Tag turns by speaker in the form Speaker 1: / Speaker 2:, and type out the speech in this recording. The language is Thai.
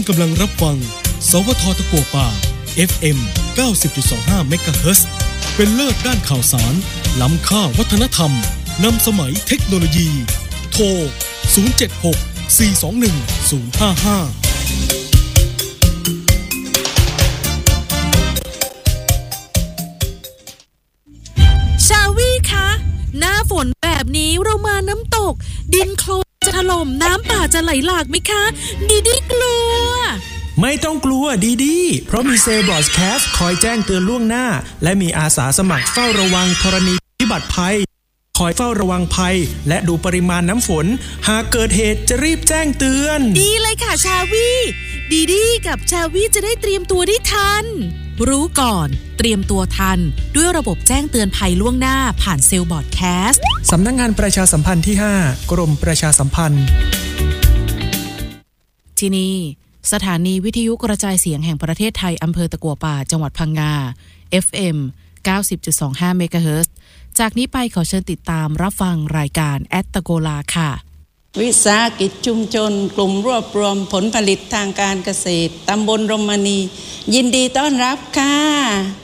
Speaker 1: กำลังรับฟังสวท.ตะกั่วป่า FM 90.25 เมกะเฮิรตซ์เป็นเลิศด้านข่าวสารล้ำค่าวัฒนธรรมนำสมัยเทคโนโลยีโทร 076-421-055
Speaker 2: ชาวี่คะหน้าฝนแบบนี้เรามาน้ำตกดินโคลนจะถล่มน้ำป่าจะไหลหลากไหมคะดีกลัว
Speaker 3: ไม่ต้องกลัวดีเพราะมีเซลล์บรอดแคสต์คอยแจ้งเตือนล่วงหน้าและมีอาสาสมัครเฝ้าระวังธรณีพิบัติภัยคอยเฝ้าระวังภัยและดูปริมาณน้ำฝนหากเกิดเหตุจะรีบแจ้งเตือน
Speaker 2: ดีเลยค่ะชาวี่ดีกับชาวี่จะได้เตรียมตัวได้ทันรู้ก่อนเตรียมตัวทันด้วยระบบแจ้งเตือนภัยล่วงหน้าผ่านเซลล์บรอดแคสต์
Speaker 3: สำนักงานประชาสัมพันธ์ที่5กรมประชาสัมพันธ์
Speaker 2: ที่นี่สถานีวิทยุกระจายเสียงแห่งประเทศไทยอำเภอตะกั่วป่าจังหวัดพังงา FM 90.25 เมกะเฮิรตซ์จากนี้ไปขอเชิญติดตามรับฟังรายการแอตตะโกลาค่ะ
Speaker 4: วิสาหกิจชุมชนกลุ่มรวบรวมผลผลิตทางการเกษตรตำบลรมณียินดีต้อนรับค่ะ